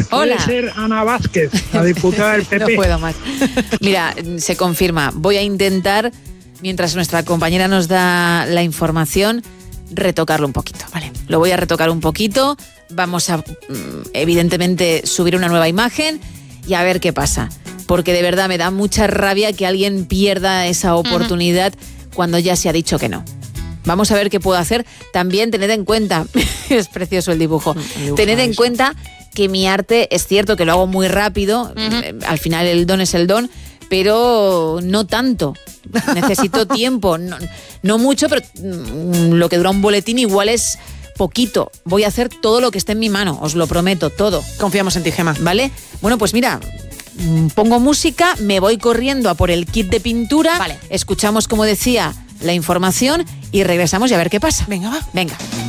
Puede Hola. ser Ana Vázquez, la diputada del PP. No puedo más. Mira, se confirma. Voy a intentar, mientras nuestra compañera nos da la información, retocarlo un poquito, ¿vale? Lo voy a retocar un poquito. Vamos a, evidentemente, subir una nueva imagen y a ver qué pasa. Porque de verdad me da mucha rabia que alguien pierda esa oportunidad cuando ya se ha dicho que no. Vamos a ver qué puedo hacer. También tened en cuenta, es precioso el dibujo, tened en cuenta que mi arte, es cierto que lo hago muy rápido, al final el don es el don, pero no tanto. Necesito tiempo, no mucho, pero lo que dura un boletín igual es poquito. Voy a hacer todo lo que esté en mi mano, os lo prometo, todo. Confiamos en ti, Gemma. ¿Vale? Bueno, pues mira, pongo música, me voy corriendo a por el kit de pintura, Vale. escuchamos, como decía, la información y regresamos y a ver qué pasa. Venga, va. Venga.